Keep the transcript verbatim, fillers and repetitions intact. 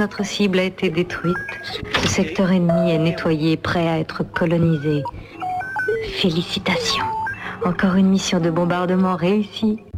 Notre cible a été détruite. Ce secteur ennemi est nettoyé, prêt à être colonisé. Félicitations. Encore une mission de bombardement réussie.